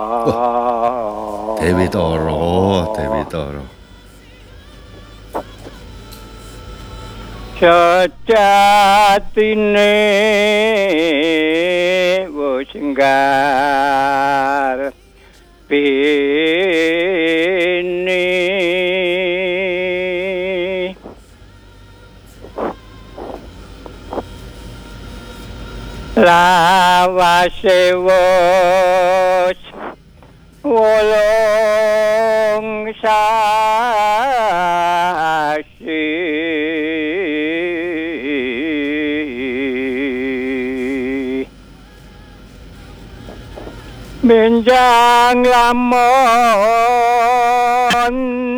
Dewi Toro, Dewi Toro. Sejatine wis enggar pene lawase wis wolong sasi benjang lamun